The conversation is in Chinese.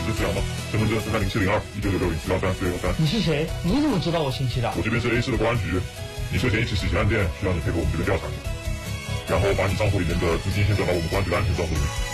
是这样吗？身份证30702-1996-0413-413。 你是谁？你怎么知道我姓戚的？ 我这边是 A 市的公安局，你涉嫌一起洗钱案件，需要你配合我们这边调查，然后把你账户里面的资金先转到我们公安局的安全账户里面。